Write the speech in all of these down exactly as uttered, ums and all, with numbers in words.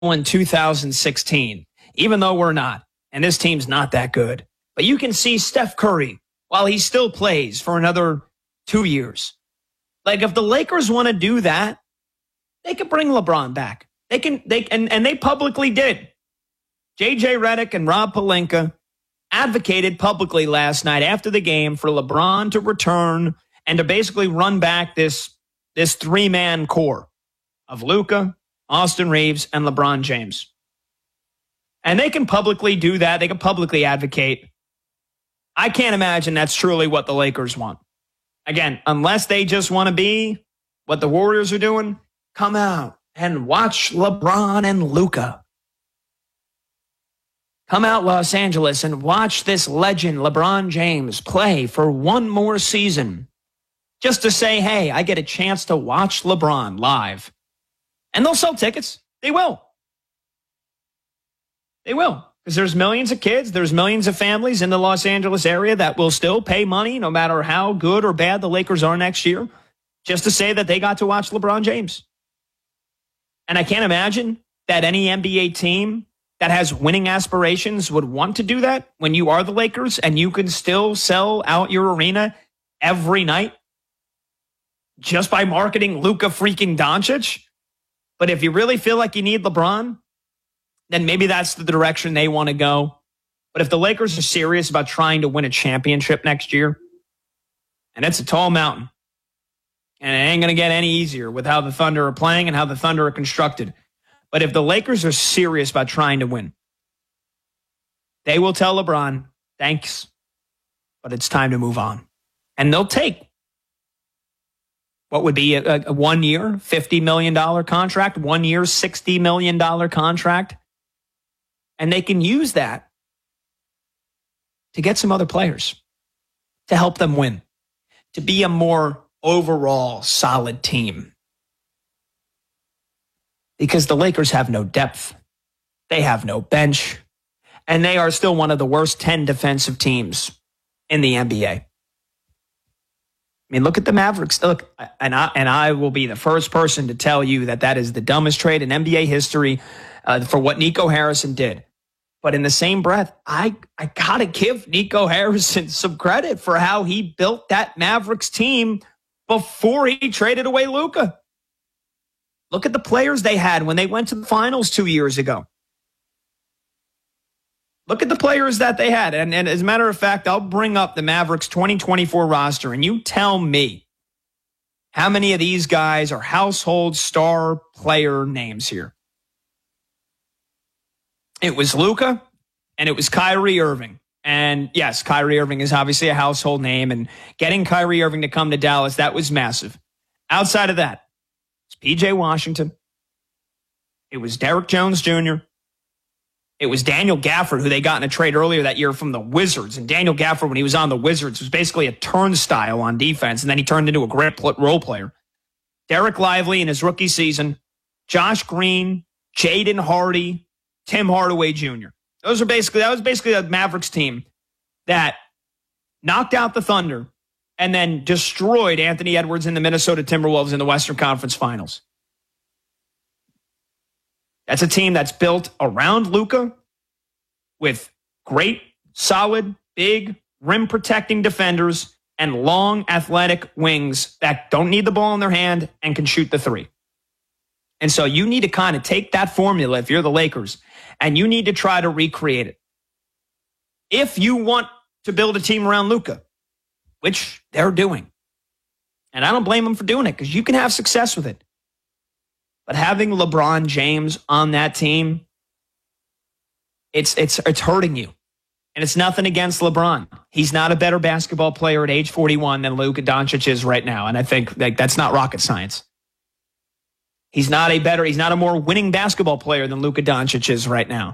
in two thousand sixteen, even though we're not, and this team's not that good. But you can see Steph Curry, while he still plays for another two years. Like, if the Lakers want to do that, they could bring LeBron back. They can, they and, and they publicly did. J J Redick and Rob Pelinka advocated publicly last night after the game for LeBron to return and to basically run back this, this three-man core of Luka, Austin Reeves, and LeBron James. And they can publicly do that. They can publicly advocate. I can't imagine that's truly what the Lakers want. Again, unless they just want to be what the Warriors are doing, come out and watch LeBron and Luka. Come out, Los Angeles, and watch this legend, LeBron James, play for one more season. Just to say, hey, I get a chance to watch LeBron live. And they'll sell tickets. They will. They will. Because there's millions of kids, there's millions of families in the Los Angeles area that will still pay money no matter how good or bad the Lakers are next year, just to say that they got to watch LeBron James. And I can't imagine that any N B A team that has winning aspirations would want to do that when you are the Lakers and you can still sell out your arena every night just by marketing Luka freaking Doncic. But if you really feel like you need LeBron, then maybe that's the direction they want to go. But if the Lakers are serious about trying to win a championship next year, and it's a tall mountain, and it ain't going to get any easier with how the Thunder are playing and how the Thunder are constructed. But if the Lakers are serious about trying to win, they will tell LeBron, thanks, but it's time to move on. And they'll take what would be a, a one-year, fifty million dollars contract, one-year, sixty million dollars contract. And they can use that to get some other players, to help them win, to be a more overall solid team. Because the Lakers have no depth. They have no bench. And they are still one of the worst ten defensive teams in the N B A. I mean, look at the Mavericks. Look, and I, and I will be the first person to tell you that that is the dumbest trade in N B A history uh, for what Nico Harrison did. But in the same breath, I, I got to give Nico Harrison some credit for how he built that Mavericks team before he traded away Luka. Look at the players they had when they went to the finals two years ago. Look at the players that they had. And, and as a matter of fact, I'll bring up the Mavericks twenty twenty-four roster, and you tell me how many of these guys are household star player names here. It was Luka, and it was Kyrie Irving. And yes, Kyrie Irving is obviously a household name, and getting Kyrie Irving to come to Dallas, that was massive. Outside of that, it's P J Washington. It was Derrick Jones Junior It was Daniel Gafford, who they got in a trade earlier that year from the Wizards. And Daniel Gafford, when he was on the Wizards, was basically a turnstile on defense, and then he turned into a great role player. Derek Lively in his rookie season, Josh Green, Jaden Hardy, Tim Hardaway Junior Those are basically, that was basically a Mavericks team that knocked out the Thunder and then destroyed Anthony Edwards and the Minnesota Timberwolves in the Western Conference Finals. That's a team that's built around Luka with great, solid, big, rim-protecting defenders and long, athletic wings that don't need the ball in their hand and can shoot the three. And so you need to kind of take that formula if you're the Lakers, and you need to try to recreate it. If you want to build a team around Luka, which they're doing, and I don't blame them for doing it because you can have success with it. But having LeBron James on that team, it's it's it's hurting you. And it's nothing against LeBron. He's not a better basketball player at age forty-one than Luka Doncic is right now. And I think like, that's not rocket science. He's not a better, he's not a more winning basketball player than Luka Doncic is right now.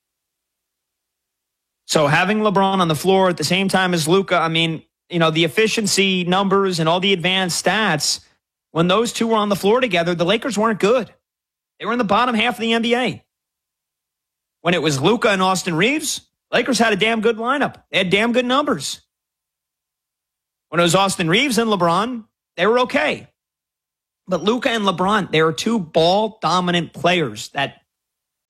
So having LeBron on the floor at the same time as Luka, I mean, you know, the efficiency numbers and all the advanced stats, when those two were on the floor together, the Lakers weren't good. They were in the bottom half of the N B A. When it was Luka and Austin Reeves, Lakers had a damn good lineup. They had damn good numbers. When it was Austin Reeves and LeBron, they were okay. But Luka and LeBron, they are two ball-dominant players that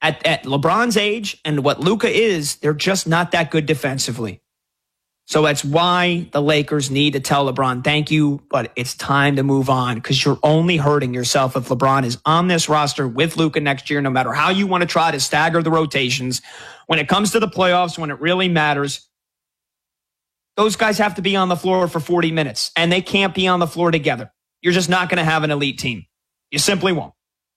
At, at LeBron's age and what Luka is, they're just not that good defensively. So that's why the Lakers need to tell LeBron, thank you, but it's time to move on because you're only hurting yourself if LeBron is on this roster with Luka next year, no matter how you want to try to stagger the rotations. When it comes to the playoffs, when it really matters, those guys have to be on the floor for forty minutes, and they can't be on the floor together. You're just not going to have an elite team. You simply won't.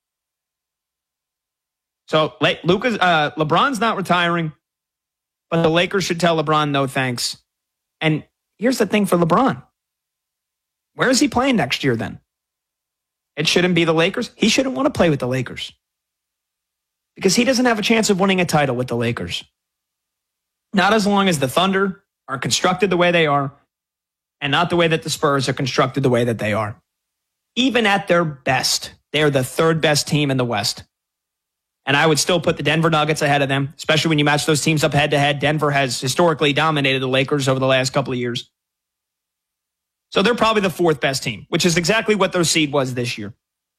So Luka's, uh, LeBron's not retiring, but the Lakers should tell LeBron no thanks. And here's the thing for LeBron. Where is he playing next year then? It shouldn't be the Lakers. He shouldn't want to play with the Lakers because he doesn't have a chance of winning a title with the Lakers. Not as long as the Thunder are constructed the way they are and not the way that the Spurs are constructed the way that they are. Even at their best, they're the third best team in the West. And I would still put the Denver Nuggets ahead of them, especially when you match those teams up head-to-head. Denver has historically dominated the Lakers over the last couple of years. So they're probably the fourth best team, which is exactly what their seed was this year.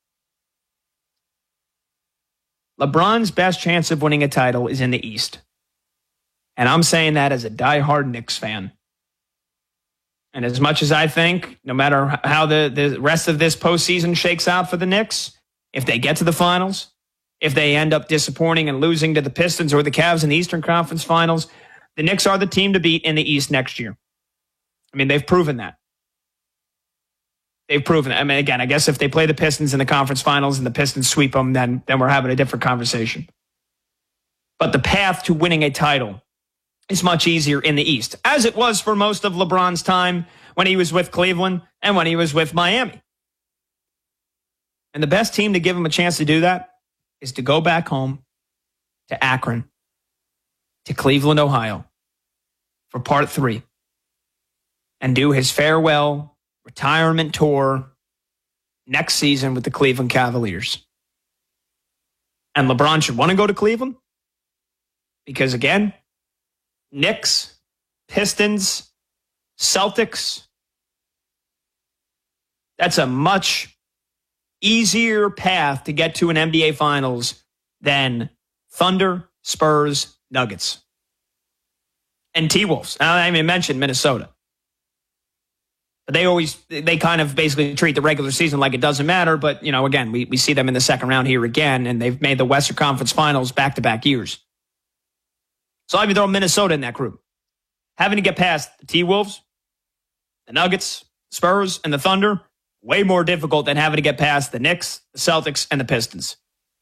LeBron's best chance of winning a title is in the East. And I'm saying that as a diehard Knicks fan. And as much as I think, no matter how the, the rest of this postseason shakes out for the Knicks, if they get to the finals, if they end up disappointing and losing to the Pistons or the Cavs in the Eastern Conference Finals, the Knicks are the team to beat in the East next year. I mean, they've proven that. They've proven it. I mean, again, I guess if they play the Pistons in the conference finals and the Pistons sweep them, then, then we're having a different conversation. But the path to winning a title is much easier in the East, as it was for most of LeBron's time when he was with Cleveland and when he was with Miami. And the best team to give him a chance to do that is to go back home to Akron, to Cleveland, Ohio, for part three and do his farewell retirement tour next season with the Cleveland Cavaliers. And LeBron should want to go to Cleveland because, again, Knicks, Pistons, Celtics, that's a much easier path to get to an N B A Finals than Thunder, Spurs, Nuggets, and T-Wolves. I mean, I mentioned Minnesota. But they always, they kind of basically treat the regular season like it doesn't matter. But, you know, again, we, we see them in the second round here again, and they've made the Western Conference Finals back-to-back years. So I'll even throw Minnesota in that group. Having to get past the T-Wolves, the Nuggets, Spurs, and the Thunder, way more difficult than having to get past the Knicks, the Celtics, and the Pistons.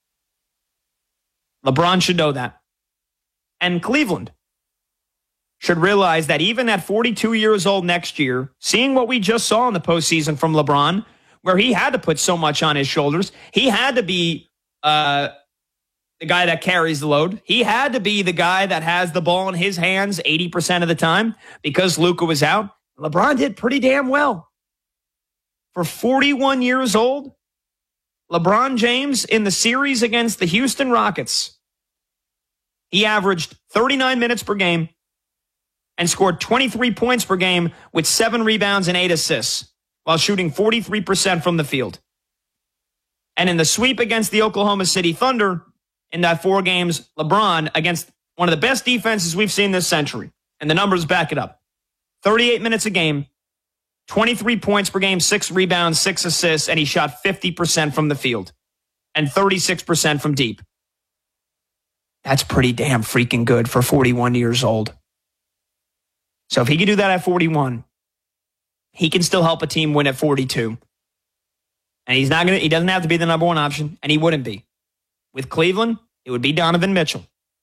LeBron should know that. And Cleveland should realize that even at forty-two years old next year, seeing what we just saw in the postseason from LeBron, where he had to put so much on his shoulders, he had to be uh, the guy that carries the load. He had to be the guy that has the ball in his hands eighty percent of the time because Luka was out. LeBron did pretty damn well. For forty-one years old, LeBron James in the series against the Houston Rockets, he averaged thirty-nine minutes per game and scored twenty-three points per game with seven rebounds and eight assists while shooting forty-three percent from the field. And in the sweep against the Oklahoma City Thunder, in that four games, LeBron against one of the best defenses we've seen this century, and the numbers back it up. thirty-eight minutes a game, twenty-three points per game, six rebounds, six assists, and he shot fifty percent from the field and thirty-six percent from deep. That's pretty damn freaking good for forty-one years old. So if he can do that at forty-one, he can still help a team win at forty-two. And he's not gonna, he doesn't have to be the number one option, and he wouldn't be. With Cleveland, it would be Donovan Mitchell.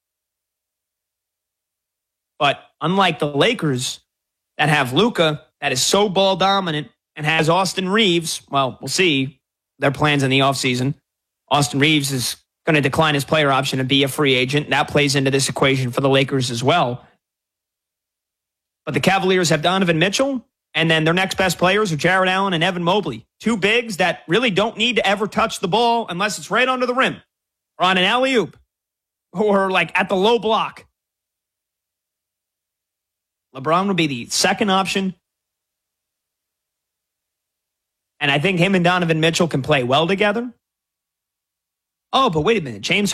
But unlike the Lakers that have Luka, that is so ball dominant, and has Austin Reeves, well, we'll see their plans in the offseason. Austin Reeves is going to decline his player option and be a free agent. That plays into this equation for the Lakers as well. But the Cavaliers have Donovan Mitchell, and then their next best players are Jarrett Allen and Evan Mobley. Two bigs that really don't need to ever touch the ball unless it's right under the rim or on an alley-oop or like at the low block. LeBron would be the second option. And I think him and Donovan Mitchell can play well together. Oh, but wait a minute. James